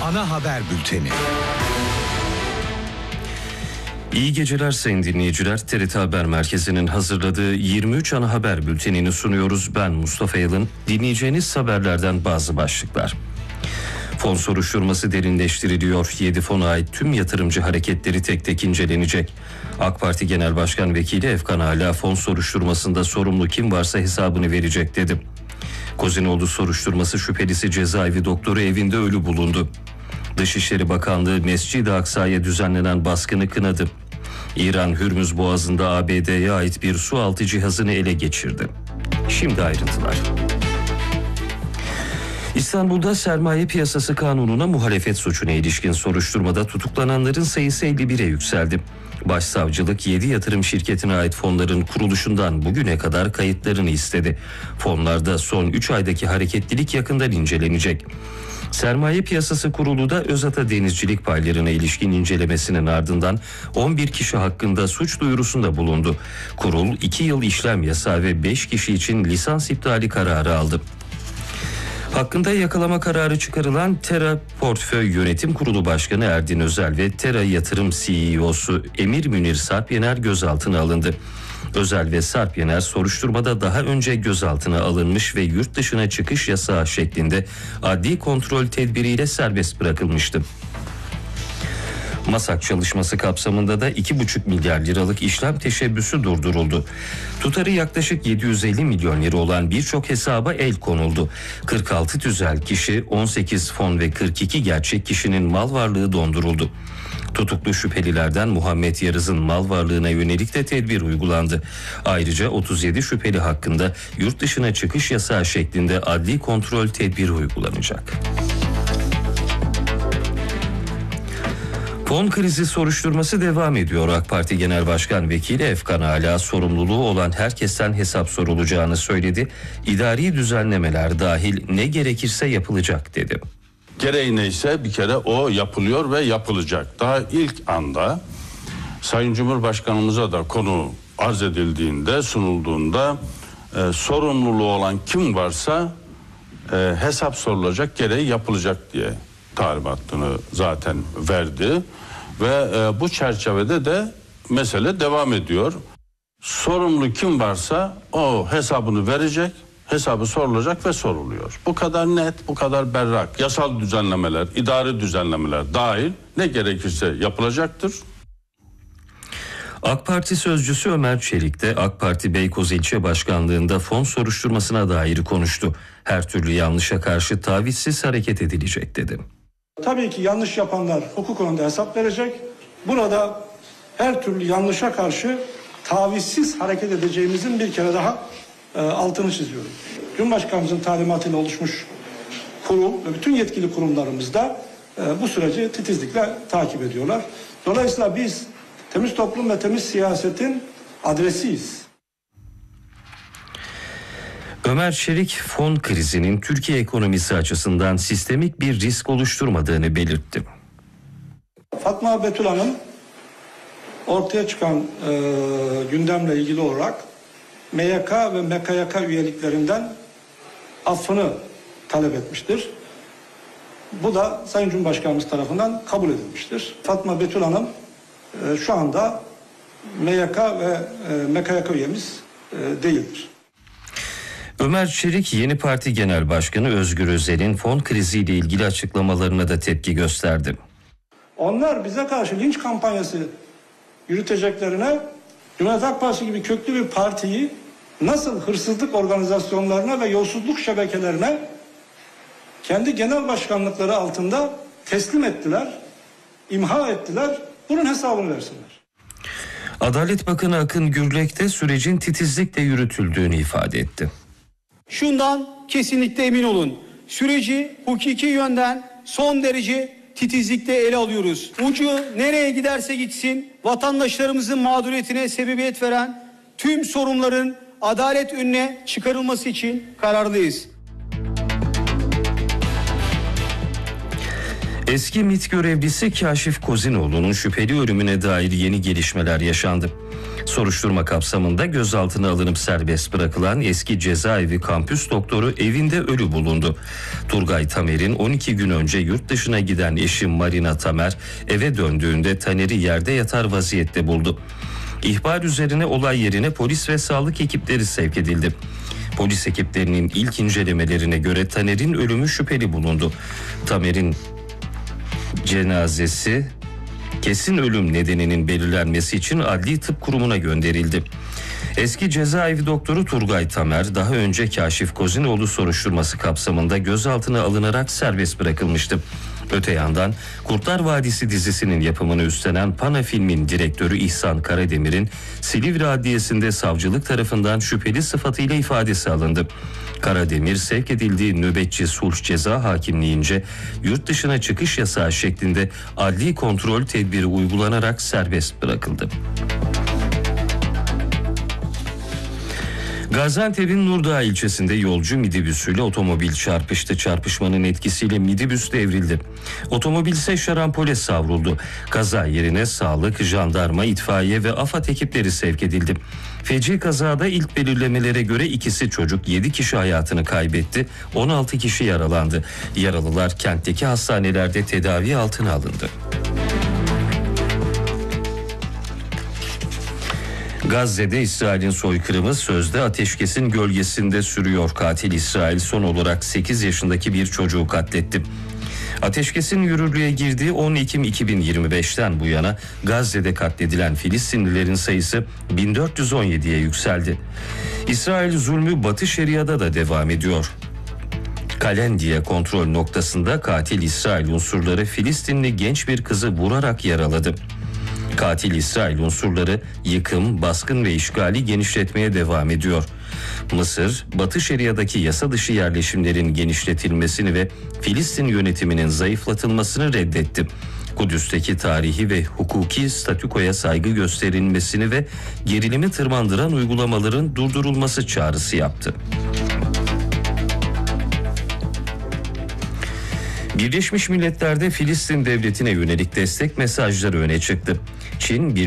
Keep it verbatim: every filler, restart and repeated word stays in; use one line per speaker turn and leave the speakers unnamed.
ana haber bülteni.
İyi geceler sayın dinleyiciler. T R T Haber Merkezi'nin hazırladığı yirmi üç ana haber bültenini sunuyoruz. Ben Mustafa Yalın. Dinleyeceğiniz haberlerden bazı başlıklar. Fon soruşturması derinleştiriliyor. yedi fona ait tüm yatırımcı hareketleri tek tek incelenecek. AK Parti Genel Başkan Vekili Efkan Ala fon soruşturmasında sorumlu kim varsa hesabını verecek dedi. Kozinoğlu soruşturması şüphelisi cezaevi doktoru evinde ölü bulundu. Dışişleri Bakanlığı Mescid-i Aksa'ya düzenlenen baskını kınadı. İran Hürmüz Boğazı'nda A B D'ye ait bir su altı cihazını ele geçirdi. Şimdi ayrıntılar. İstanbul'da sermaye piyasası kanununa muhalefet suçuna ilişkin soruşturmada tutuklananların sayısı elli bire yükseldi. Başsavcılık yedi yatırım şirketine ait fonların kuruluşundan bugüne kadar kayıtlarını istedi. Fonlarda son üç aydaki hareketlilik yakından incelenecek. Sermaye Piyasası Kurulu da Özata Denizcilik paylarına ilişkin incelemesinin ardından on bir kişi hakkında suç duyurusunda bulundu. Kurul iki yıl işlem yasağı ve beş kişi için lisans iptali kararı aldı. Hakkında yakalama kararı çıkarılan Tera Portföy Yönetim Kurulu Başkanı Erdin Özel ve Tera Yatırım C E O'su Emir Münir Sarp Yener gözaltına alındı. Özel ve Sarp Yener soruşturmada daha önce gözaltına alınmış ve yurt dışına çıkış yasağı şeklinde adli kontrol tedbiriyle serbest bırakılmıştı. MASAK çalışması kapsamında da iki buçuk milyar liralık işlem teşebbüsü durduruldu. Tutarı yaklaşık yedi yüz elli milyon lira olan birçok hesaba el konuldu. kırk altı tüzel kişi, on sekiz fon ve kırk iki gerçek kişinin mal varlığı donduruldu. Tutuklu şüphelilerden Muhammed Yarız'ın mal varlığına yönelik de tedbir uygulandı. Ayrıca otuz yedi şüpheli hakkında yurt dışına çıkış yasağı şeklinde adli kontrol tedbiri uygulanacak. Fon krizi soruşturması devam ediyor. AK Parti Genel Başkan Vekili Efkan Ala sorumluluğu olan herkesten hesap sorulacağını söyledi. İdari düzenlemeler dahil ne gerekirse yapılacak dedi.
Gereği neyse bir kere o yapılıyor ve yapılacak. Daha ilk anda Sayın Cumhurbaşkanımıza da konu arz edildiğinde, sunulduğunda e, sorumluluğu olan kim varsa e, hesap sorulacak, gereği yapılacak diye talimatını zaten verdi. Ve e, bu çerçevede de mesele devam ediyor. Sorumlu kim varsa o hesabını verecek, hesabı sorulacak ve soruluyor. Bu kadar net, bu kadar berrak. Yasal düzenlemeler, idari düzenlemeler dahil ne gerekirse yapılacaktır.
AK Parti sözcüsü Ömer Çelik de AK Parti Beykoz İlçe Başkanlığı'nda fon soruşturmasına dair konuştu. Her türlü yanlışa karşı tavizsiz hareket edilecek dedi.
Tabii ki yanlış yapanlar hukuk önünde hesap verecek. Burada her türlü yanlışa karşı tavizsiz hareket edeceğimizin bir kere daha e, altını çiziyorum. Cumhurbaşkanımızın talimatıyla oluşmuş kurul ve bütün yetkili kurumlarımız da e, bu süreci titizlikle takip ediyorlar. Dolayısıyla biz temiz toplum ve temiz siyasetin adresiyiz.
Ömer Çelik fon krizinin Türkiye ekonomisi açısından sistemik bir risk oluşturmadığını belirtti.
Fatma Betül Hanım ortaya çıkan e, gündemle ilgili olarak M Y K ve M K Y K üyeliklerinden affını talep etmiştir. Bu da Sayın Cumhurbaşkanımız tarafından kabul edilmiştir. Fatma Betül Hanım e, şu anda M Y K ve e, M K Y K üyemiz e, değildir.
Ömer Çelik yeni parti genel başkanı Özgür Özel'in fon kriziyle ilgili açıklamalarına da tepki gösterdi.
Onlar bize karşı linç kampanyası yürüteceklerine Cumhuriyet Halk Partisi gibi köklü bir partiyi nasıl hırsızlık organizasyonlarına ve yolsuzluk şebekelerine kendi genel başkanlıkları altında teslim ettiler, imha ettiler, bunun hesabını versinler.
Adalet Bakanı Akın Gürlek de sürecin titizlikle yürütüldüğünü ifade etti.
Şundan kesinlikle emin olun. Süreci hukuki yönden son derece titizlikle ele alıyoruz. Ucu nereye giderse gitsin vatandaşlarımızın mağduriyetine sebebiyet veren tüm sorunların adalet önüne çıkarılması için kararlıyız.
Eski MİT görevlisi Kaşif Kozinoğlu'nun şüpheli ölümüne dair yeni gelişmeler yaşandı. Soruşturma kapsamında gözaltına alınıp serbest bırakılan eski cezaevi kampüs doktoru evinde ölü bulundu. Turgay Tamer'in on iki gün önce yurt dışına giden eşi Marina Tamer eve döndüğünde Taner'i yerde yatar vaziyette buldu. İhbar üzerine olay yerine polis ve sağlık ekipleri sevk edildi. Polis ekiplerinin ilk incelemelerine göre Taner'in ölümü şüpheli bulundu. Tamer'in cenazesi kesin ölüm nedeninin belirlenmesi için Adli Tıp Kurumu'na gönderildi. Eski cezaevi doktoru Turgay Tamer daha önce Kaşif Kozinoğlu soruşturması kapsamında gözaltına alınarak serbest bırakılmıştı. Öte yandan Kurtlar Vadisi dizisinin yapımını üstlenen Pana Film'in direktörü İhsan Karademir'in Silivri Adliyesi'nde savcılık tarafından şüpheli sıfatıyla ifadesi alındı. Karademir sevk edildiği nöbetçi sulh ceza hakimliğince yurt dışına çıkış yasağı şeklinde adli kontrol tedbiri uygulanarak serbest bırakıldı. Gaziantep'in Nurdağ ilçesinde yolcu midibüsüyle otomobil çarpıştı. Çarpışmanın etkisiyle midibüs devrildi. Otomobil ise şarampole savruldu. Kaza yerine sağlık, jandarma, itfaiye ve AFAD ekipleri sevk edildi. Feci kazada ilk belirlemelere göre ikisi çocuk, yedi kişi hayatını kaybetti, on altı kişi yaralandı. Yaralılar kentteki hastanelerde tedavi altına alındı. Gazze'de İsrail'in soykırımı sözde ateşkesin gölgesinde sürüyor. Katil İsrail son olarak sekiz yaşındaki bir çocuğu katletti. Ateşkesin yürürlüğe girdiği on Ekim iki bin yirmi beşten bu yana Gazze'de katledilen Filistinlilerin sayısı bin dört yüz on yediye yükseldi. İsrail zulmü Batı Şeria'da da devam ediyor. Kalendiye kontrol noktasında katil İsrail unsurları Filistinli genç bir kızı vurarak yaraladı. Katil İsrail unsurları yıkım, baskın ve işgali genişletmeye devam ediyor. Mısır, Batı Şeria'daki yasa dışı yerleşimlerin genişletilmesini ve Filistin yönetiminin zayıflatılmasını reddetti. Kudüs'teki tarihi ve hukuki statükoya saygı gösterilmesini ve gerilimi tırmandıran uygulamaların durdurulması çağrısı yaptı. Birleşmiş Milletler'de Filistin devletine yönelik destek mesajları öne çıktı. Çin bir